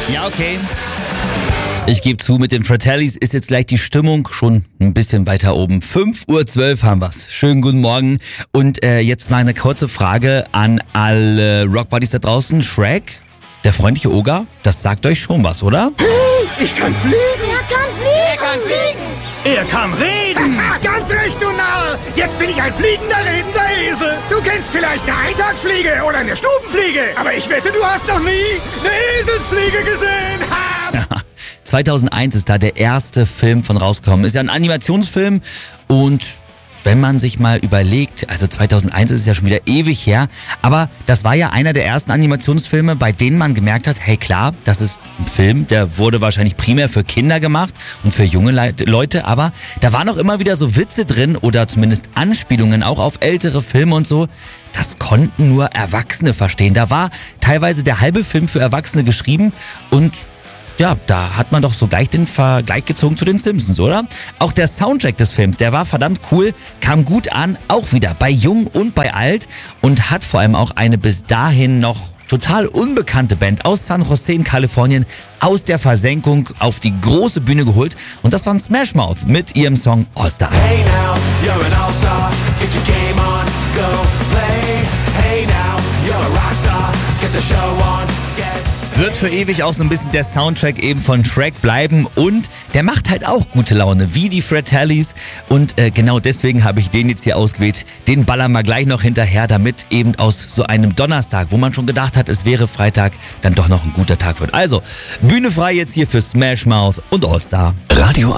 Ja, okay. Ich gebe zu, mit den Fratellis ist jetzt gleich die Stimmung schon ein bisschen weiter oben. 5:12 Uhr haben wir's. Schönen guten Morgen. Und jetzt mal eine kurze Frage an alle Rockbuddies da draußen. Shrek, der freundliche Oger, das sagt euch schon was, oder? Ich kann fliegen! Er kann fliegen! Er kann fliegen! Er kann reden! Ganz recht, du Narr! Jetzt bin ich ein fliegender, redender Esel! Du kennst vielleicht eine Eintagsfliege oder eine Stubenfliege, aber ich wette, du hast noch nie eine Eselsfliege gesehen! Ha! 2001 ist da der erste Film von rausgekommen. Ist ja ein Animationsfilm und wenn man sich mal überlegt, also 2001 ist es ja schon wieder ewig her, aber das war ja einer der ersten Animationsfilme, bei denen man gemerkt hat, hey klar, das ist ein Film, der wurde wahrscheinlich primär für Kinder gemacht und für junge Leute, aber da waren auch immer wieder so Witze drin oder zumindest Anspielungen auch auf ältere Filme und so. Das konnten nur Erwachsene verstehen. Da war teilweise der halbe Film für Erwachsene geschrieben und ja, da hat man doch so gleich den Vergleich gezogen zu den Simpsons, oder? Auch der Soundtrack des Films, der war verdammt cool, kam gut an, auch wieder bei Jung und bei Alt und hat vor allem auch eine bis dahin noch total unbekannte Band aus San Jose in Kalifornien aus der Versenkung auf die große Bühne geholt. Und das waren Smash Mouth mit ihrem Song All Star. Hey now, you're an all-star, get your game on, go play. Hey now, you're a rockstar, get the show on, get... Wird für ewig auch so ein bisschen der Soundtrack eben von Shrek bleiben und der macht halt auch gute Laune, wie die Fratellis und genau deswegen habe ich den jetzt hier ausgewählt. Den ballern wir gleich noch hinterher, damit eben aus so einem Donnerstag, wo man schon gedacht hat, es wäre Freitag, dann doch noch ein guter Tag wird. Also, Bühne frei jetzt hier für Smash Mouth und All Star. Radio